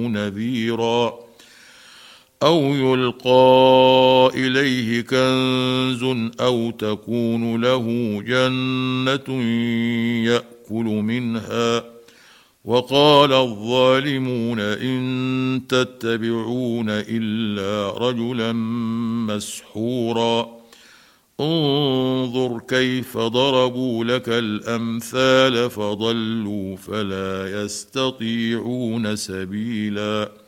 نذيرا أو يلقى إليه كنز أو تكون له جنة يأكل منها وقال الظالمون إن تتبعون إلا رجلا مسحورا انظر كيف ضربوا لك الأمثال فضلوا فلا يستطيعون سبيلا